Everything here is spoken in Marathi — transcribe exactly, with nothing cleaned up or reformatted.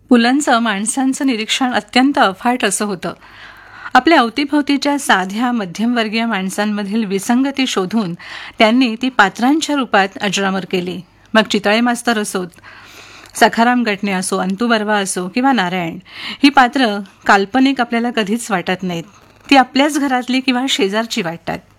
पुलंचं माणसांचं निरीक्षण अत्यंत अफाट असं होतं. आपल्या अवतीभोवतीच्या साध्या मध्यमवर्गीय माणसांमधील विसंगती शोधून त्यांनी ती पात्रांच्या रूपात अजरामर केली. मग चितळे मास्तर असोत, सखाराम गटणे असो, अंतू बर्वा असो किंवा नारायण, ही पात्र काल्पनिक आपल्याला कधीच वाटत नाहीत. ती आपल्याच घरातली किंवा शेजारची वाटतात.